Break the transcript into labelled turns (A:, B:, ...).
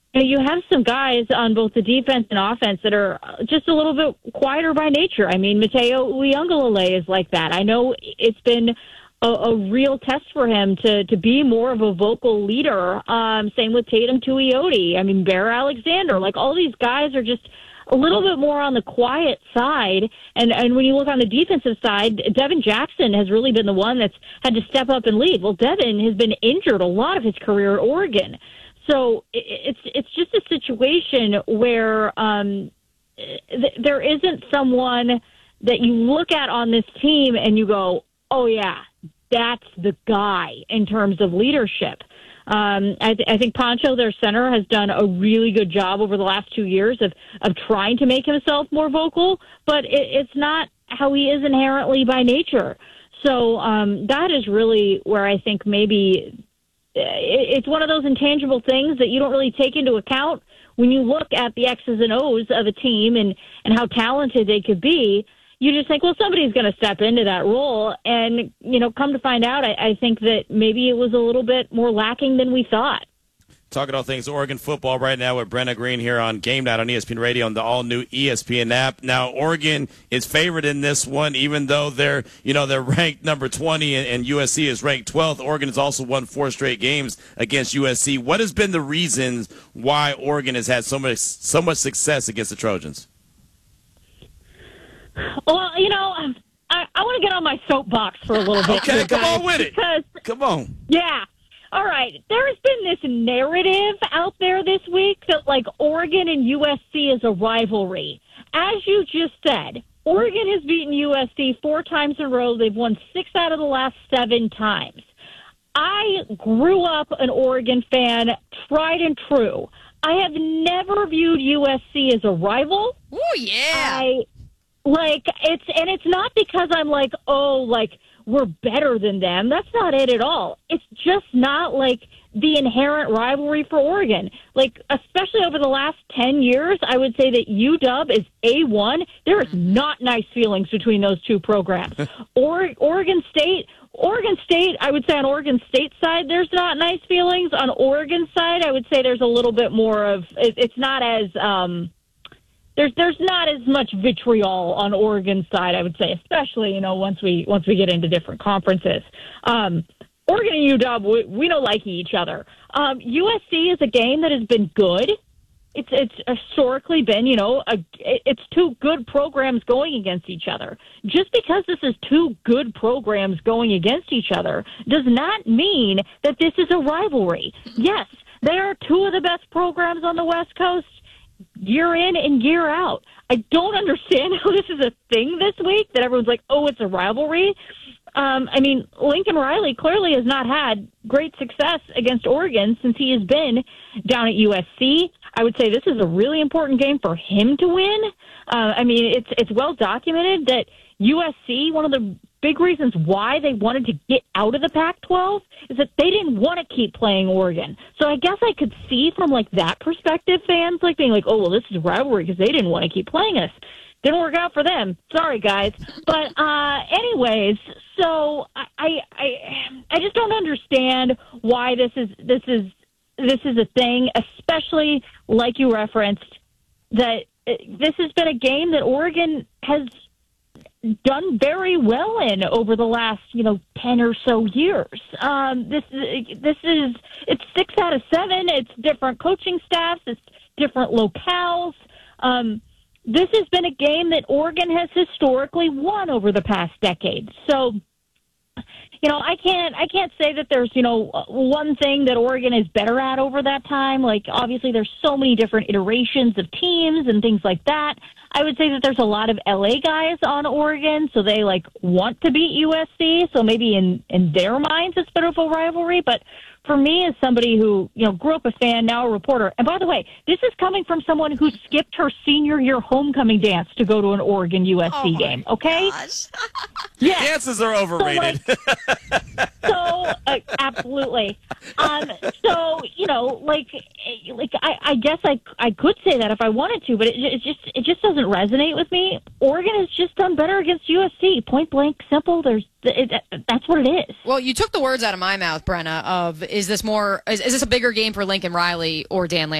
A: You have some guys on both the defense and offense that are just a little bit quieter by nature. I mean, Mateo Uiagalelei is like that. I know it's been a real test for him to be more of a vocal leader. Same with Tatum Tuioti. I mean, Bear Alexander. Like, all these guys are just a little bit more on the quiet side. And when you look on the defensive side, Devin Jackson has really been the one that's had to step up and lead. Well, Devin has been injured a lot of his career at Oregon. So it's just a situation where there isn't someone that you look at on this team and you go, oh, yeah, that's the guy in terms of leadership. I think Pancho, their center, has done a really good job over the last 2 years of trying to make himself more vocal, but it's not how he is inherently by nature. So that is really where I think maybe it's one of those intangible things that you don't really take into account when you look at the X's and O's of a team and how talented they could be. You just think, well, somebody's going to step into that role. And, come to find out, I think that maybe it was a little bit more lacking than we thought.
B: Talking all things Oregon football right now with Brenna Green here on Game Night on ESPN Radio on the all-new ESPN app. Now, Oregon is favored in this one, even though they're ranked number 20 and USC is ranked 12th. Oregon has also won 4 straight games against USC. What has been the reasons why Oregon has had so much success against the Trojans?
A: Well, I want to get on my soapbox for a little bit.
B: Okay, come on with it. Come on.
A: Yeah. All right. There has been this narrative out there this week that, Oregon and USC is a rivalry. As you just said, Oregon has beaten USC 4 times in a row. They've won 6 out of the last 7 times. I grew up an Oregon fan, tried and true. I have never viewed USC as a rival.
C: Oh, yeah.
A: It's not because I'm we're better than them. That's not it at all. It's just not the inherent rivalry for Oregon. Especially over the last 10 years, I would say that UW is A1. There is not nice feelings between those two programs. Oregon State, I would say on Oregon State's side, there's not nice feelings. On Oregon's side, I would say there's a little bit more of, it's not as, there's not as much vitriol on Oregon's side, I would say, especially, once we get into different conferences. Oregon and UW, we don't like each other. USC is a game that has been good. It's historically been, it's 2 good programs going against each other. Just because this is 2 good programs going against each other does not mean that this is a rivalry. Yes, they are 2 of the best programs on the West Coast, year in and year out. I don't understand how this is a thing this week, that everyone's like, oh, it's a rivalry. Lincoln Riley clearly has not had great success against Oregon since he has been down at USC. I would say this is a really important game for him to win. It's well documented that USC, one of the big reasons why they wanted to get out of the Pac-12 is that they didn't want to keep playing Oregon. So I guess I could see from that perspective, fans being like, oh, well, this is a rivalry because they didn't want to keep playing us. Didn't work out for them. Sorry, guys. But anyways, so I just don't understand why this is a thing, especially like you referenced that this has been a game that Oregon has done very well in over the last 10 or so years. It's 6 out of 7. It's different coaching staffs. It's different locales. This has been a game that Oregon has historically won over the past decade. So, I can't say that there's, one thing that Oregon is better at over that time. Obviously there's so many different iterations of teams and things like that. I would say that there's a lot of LA guys on Oregon, so they want to beat USC. So maybe in their minds it's a bit of a rivalry, but for me, as somebody who, grew up a fan, now a reporter, and by the way, this is coming from someone who skipped her senior year homecoming dance to go to an Oregon USC game, okay?
B: Yeah. Dances are overrated.
A: Absolutely. I guess I could say that if I wanted to, but it just doesn't resonate with me. Oregon has just done better against USC. Point blank, simple. That's what it is.
C: Well, you took the words out of my mouth, Brenna, of is this a bigger game for Lincoln Riley or Dan Lanning?